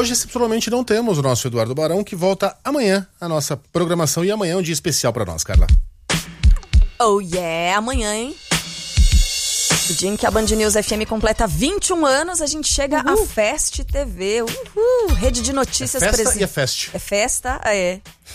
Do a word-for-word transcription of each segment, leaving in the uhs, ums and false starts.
hoje, excepcionalmente, não temos o nosso Eduardo Barão, que volta amanhã a nossa programação. E amanhã é um dia especial pra nós, Carla. Oh yeah, amanhã, hein? O dia em que a Band News F M completa vinte e um anos, a gente chega Uhul. à Fest T V. Uhul. Rede de notícias... É festa presen... e é fest. É festa, é.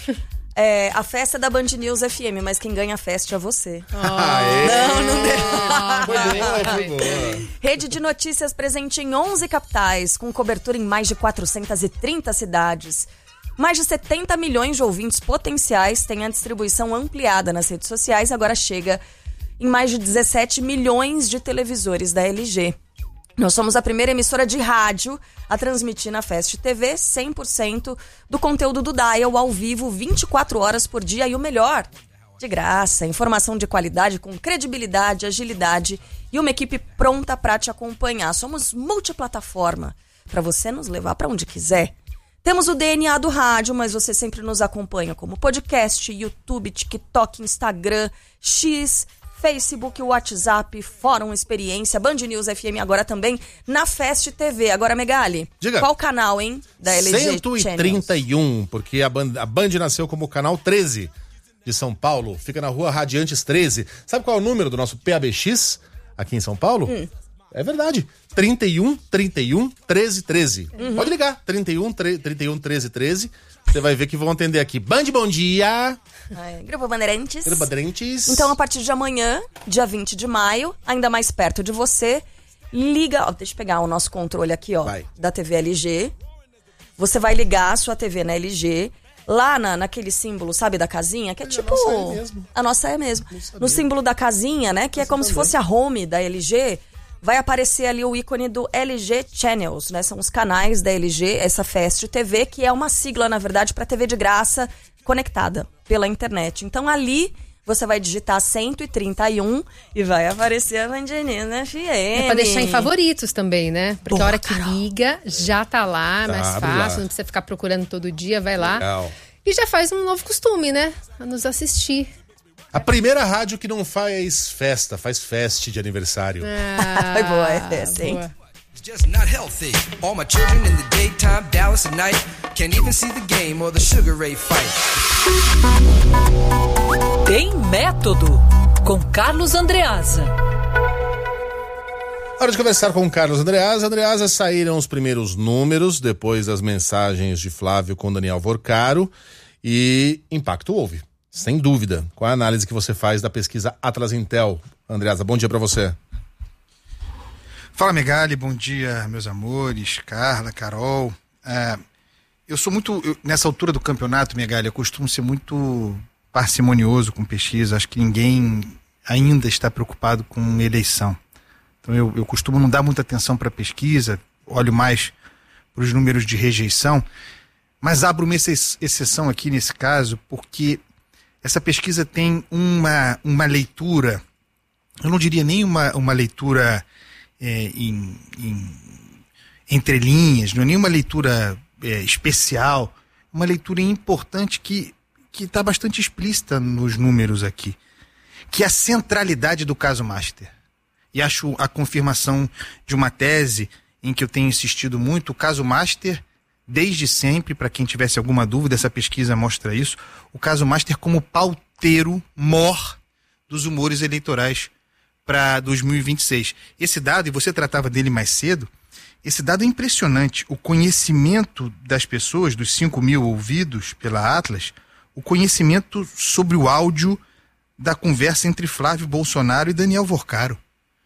É a festa da Band News F M, mas quem ganha a festa é você. Oh. Não, não deu. Foi boa, foi boa. Rede de notícias presente em onze capitais, com cobertura em mais de quatrocentas e trinta cidades. Mais de setenta milhões de ouvintes potenciais têm a distribuição ampliada nas redes sociais, agora chega em mais de dezessete milhões de televisores da L G. Nós somos a primeira emissora de rádio a transmitir na Fest T V cem por cento do conteúdo do Dial ao vivo, vinte e quatro horas por dia. E o melhor, de graça, informação de qualidade com credibilidade, agilidade e uma equipe pronta para te acompanhar. Somos multiplataforma, para você nos levar para onde quiser. Temos o D N A do rádio, mas você sempre nos acompanha como podcast, YouTube, TikTok, Instagram, X... Facebook, WhatsApp, Fórum Experiência, Band News F M, agora também na Fest T V. Agora, Megali, diga. Qual canal, hein, da L G cento e trinta e um, Channels? Porque a Band, a Band nasceu como canal treze de São Paulo, fica na rua Radiantes treze. Sabe qual é o número do nosso P A B X aqui em São Paulo? Hum. É verdade, trinta e um, trinta e um, treze, treze. Uhum. Pode ligar, trinta e um, treze, treze. Você vai ver que vão atender aqui. Band, bom dia! Ai, Grupo Bandeirantes. Grupo Bandeirantes. Então, a partir de amanhã, dia vinte de maio, ainda mais perto de você, liga... Ó, deixa eu pegar o nosso controle aqui, ó, vai. Da T V L G. Você vai ligar a sua T V na L G, lá na, naquele símbolo, sabe, da casinha, que é, é tipo... A nossa é mesmo. A nossa é mesmo. No símbolo da casinha, né, que é como também. Se fosse a home da L G... Vai aparecer ali o ícone do L G Channels, né? São os canais da L G, essa Fest T V, que é uma sigla, na verdade, para T V de graça conectada pela internet. Então, ali, você vai digitar cento e trinta e um e vai aparecer a Band News F M. É pra deixar em favoritos também, né? Porque Boa, a hora que Carol. liga, já tá lá, Tá, mais abre fácil, lá. não precisa ficar procurando todo dia, vai lá. Legal. E já faz um novo costume, né? A nos assistir. A primeira rádio que não faz festa, faz fest de aniversário. Ah, Foi boa essa, hein? boa. Just not healthy. All my children in the daytime, Dallas at night. Can't even see the game or the Sugar Ray fight. Tem Método, com Carlos Andreasa. Hora de conversar com o Carlos Andreasa. Andreasa, saíram os primeiros números depois das mensagens de Flávio com Daniel Vorcaro e impacto houve, sem dúvida. Qual a análise que você faz da pesquisa Atlas Intel? Andreasa, bom dia pra você. Fala, Megali, bom dia, meus amores, Carla, Carol. É, eu sou muito, eu, nessa altura do campeonato, Megali, eu costumo ser muito parcimonioso com pesquisa. Acho que ninguém ainda está preocupado com eleição. Então eu, eu costumo não dar muita atenção para pesquisa, olho mais para os números de rejeição, mas abro uma exceção aqui nesse caso, porque essa pesquisa tem uma, uma leitura, eu não diria nem uma, uma leitura é, em, em entre linhas, não é nenhuma leitura é, especial, uma leitura importante que que está bastante explícita nos números aqui, que é a centralidade do caso Master. E acho a confirmação de uma tese em que eu tenho insistido muito, o caso Master, desde sempre, para quem tivesse alguma dúvida, essa pesquisa mostra isso, o caso Master como pauteiro mor dos humores eleitorais para dois mil e vinte e seis. Esse dado, e você tratava dele mais cedo, esse dado é impressionante. O conhecimento das pessoas, dos cinco mil ouvidos pela Atlas, o conhecimento sobre o áudio da conversa entre Flávio Bolsonaro e Daniel Vorcaro.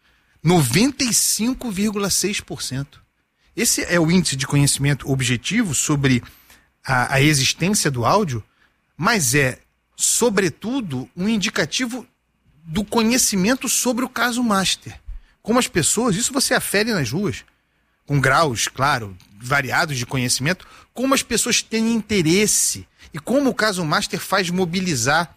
noventa e cinco vírgula seis por cento. Esse é o índice de conhecimento objetivo sobre a, a existência do áudio, mas é, sobretudo, um indicativo do conhecimento sobre o caso Master. Como as pessoas, isso você afere nas ruas, com graus, claro, variados de conhecimento, como as pessoas têm interesse e como o caso Master faz mobilizar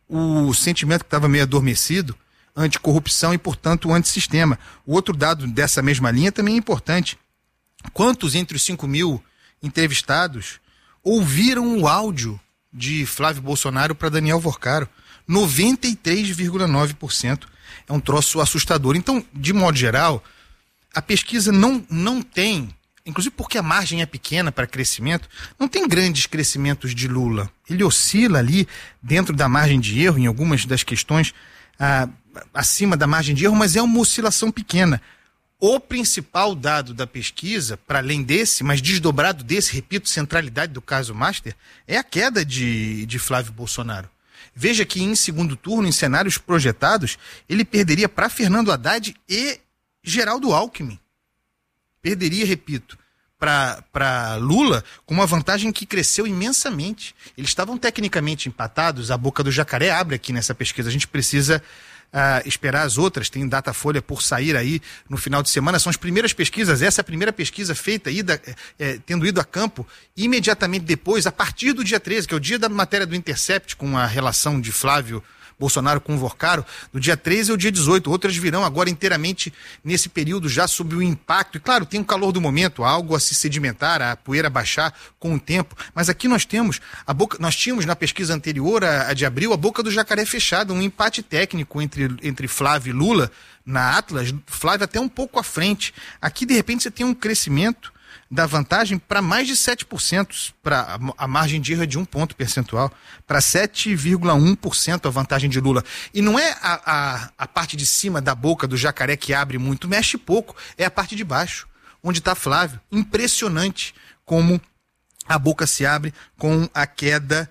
o sentimento que estava meio adormecido, anticorrupção e, portanto, antissistema. O outro dado dessa mesma linha também é importante. Quantos entre os cinco mil entrevistados ouviram o áudio de Flávio Bolsonaro para Daniel Vorcaro? noventa e três vírgula nove por cento. É um troço assustador. Então, de modo geral, a pesquisa não, não tem inclusive porque a margem é pequena para crescimento, não tem grandes crescimentos de Lula. Ele oscila ali dentro da margem de erro, em algumas das questões, ah, acima da margem de erro, mas é uma oscilação pequena. O principal dado da pesquisa, para além desse, mas desdobrado desse, repito, centralidade do caso Master, é a queda de, de Flávio Bolsonaro. Veja que em segundo turno, em cenários projetados, ele perderia para Fernando Haddad e Geraldo Alckmin. Perderia, repito, para Lula com uma vantagem que cresceu imensamente. Eles estavam tecnicamente empatados, a boca do jacaré abre aqui nessa pesquisa. A gente precisa uh, esperar as outras, tem Datafolha por sair aí no final de semana. São as primeiras pesquisas, essa é a primeira pesquisa feita, ida, é, tendo ido a campo, imediatamente depois, a partir do dia treze, que é o dia da matéria do Intercept, com a relação de Flávio Bolsonaro com o Vorcaro, do dia treze ao dia dezoito. Outras virão agora inteiramente nesse período, já sob o impacto. E claro, tem o calor do momento, algo a se sedimentar, a poeira baixar com o tempo. Mas aqui nós temos, a boca, nós tínhamos na pesquisa anterior, a, a de abril, a boca do jacaré fechada, um empate técnico entre, entre Flávio e Lula na Atlas, Flávio até um pouco à frente. Aqui, de repente, você tem um crescimento da vantagem para mais de sete por cento, para a margem de erro é de um ponto percentual, para sete vírgula um por cento a vantagem de Lula. E não é a, a, a parte de cima da boca do jacaré que abre muito, mexe pouco, é a parte de baixo, onde está Flávio. Impressionante como a boca se abre com a queda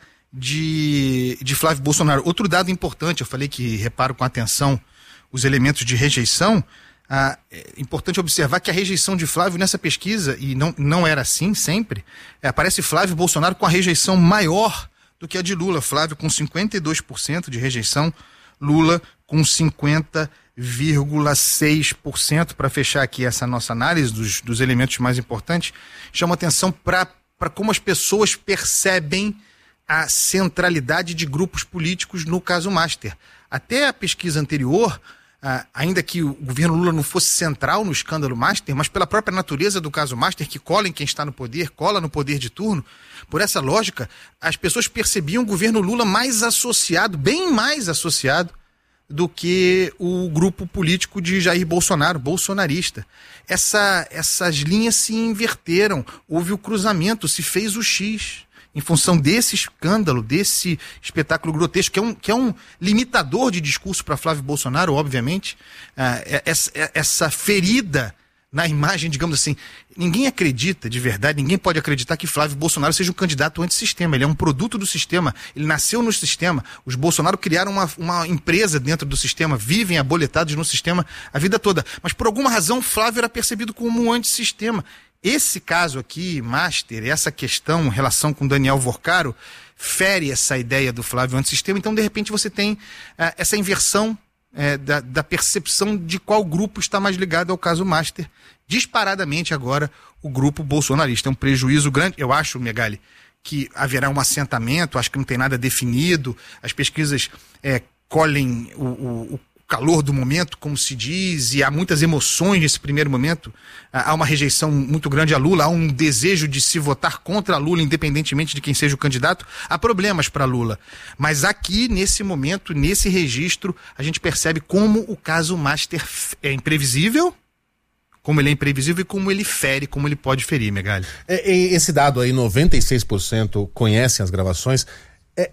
de, de Flávio Bolsonaro. Outro dado importante, eu falei que reparo com atenção os elementos de rejeição. Ah, é importante observar que a rejeição de Flávio nessa pesquisa, e não, não era assim sempre, é, aparece Flávio Bolsonaro com a rejeição maior do que a de Lula. Flávio com cinquenta e dois por cento de rejeição, Lula com cinquenta vírgula seis por cento. Para fechar aqui essa nossa análise dos, dos elementos mais importantes, chama atenção para como as pessoas percebem a centralidade de grupos políticos no caso Master. Até a pesquisa anterior, Uh, ainda que o governo Lula não fosse central no escândalo Master, mas pela própria natureza do caso Master, que cola em quem está no poder, cola no poder de turno, por essa lógica, as pessoas percebiam o governo Lula mais associado, bem mais associado, do que o grupo político de Jair Bolsonaro, bolsonarista. Essa, essas linhas se inverteram, houve o cruzamento, se fez o X. Em função desse escândalo, desse espetáculo grotesco, que é um, que é um limitador de discurso para Flávio Bolsonaro, obviamente, ah, essa, essa ferida na imagem, digamos assim, ninguém acredita de verdade, ninguém pode acreditar que Flávio Bolsonaro seja um candidato antissistema. Ele é um produto do sistema, ele nasceu no sistema. Os Bolsonaro criaram uma, uma empresa dentro do sistema, vivem aboletados no sistema a vida toda. Mas por alguma razão, Flávio era percebido como um antissistema. Esse caso aqui, Master, essa questão, relação com Daniel Vorcaro, fere essa ideia do Flávio antissistema. Então, de repente, você tem uh, essa inversão uh, da, da percepção de qual grupo está mais ligado ao caso Master. Disparadamente, agora, o grupo bolsonarista. É um prejuízo grande. Eu acho, Megali, que haverá um assentamento, acho que não tem nada definido. As pesquisas uh, colhem o, o, o calor do momento, como se diz, e há muitas emoções nesse primeiro momento. Há uma rejeição muito grande a Lula, há um desejo de se votar contra Lula, independentemente de quem seja o candidato. Há problemas para Lula. Mas aqui, nesse momento, nesse registro, a gente percebe como o caso Master é imprevisível, como ele é imprevisível e como ele fere, como ele pode ferir, Megali. É, esse dado aí, noventa e seis por cento conhecem as gravações, é,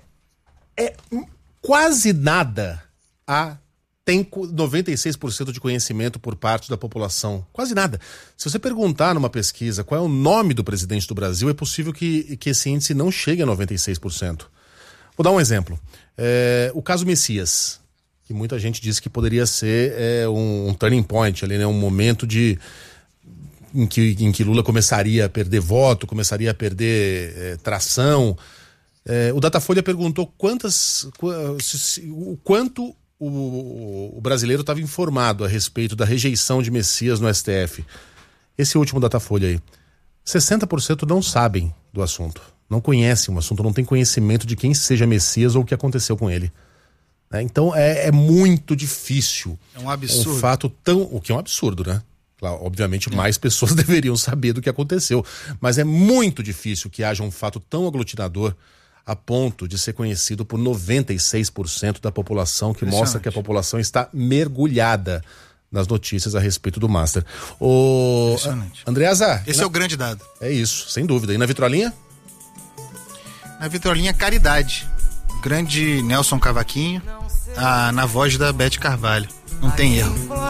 é quase nada a tem noventa e seis por cento de conhecimento por parte da população. Quase nada. Se você perguntar numa pesquisa qual é o nome do presidente do Brasil, é possível que, que esse índice não chegue a noventa e seis por cento. Vou dar um exemplo. É, o caso Messias, que muita gente disse que poderia ser é, um, um turning point, ali, né, um momento de, em, que, em que Lula começaria a perder voto, começaria a perder é, tração. É, o Datafolha perguntou quantas, qu- se, se, o quanto O, o brasileiro estava informado a respeito da rejeição de Messias no S T F. Esse último Datafolha aí, sessenta por cento não sabem do assunto, não conhecem o assunto, não tem conhecimento de quem seja Messias ou o que aconteceu com ele. É, então é, é muito difícil. É um absurdo. Um fato tão, o que é um absurdo, né? Claro, obviamente mais pessoas deveriam saber do que aconteceu, mas é muito difícil que haja um fato tão aglutinador a ponto de ser conhecido por noventa e seis por cento da população, que mostra que a população está mergulhada nas notícias a respeito do Master. O Impressionante. Andreasa, Esse na... é o grande dado. É isso, sem dúvida. E na vitrolinha? Na vitrolinha, Caridade. Grande Nelson Cavaquinho, a, na voz da Beth Carvalho. Não tem erro.